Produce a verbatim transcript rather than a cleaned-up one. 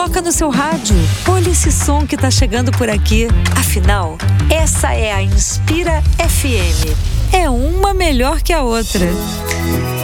Coloca no seu rádio. Olha esse som que tá chegando por aqui. Afinal, essa é a Inspira F M. É uma melhor que a outra.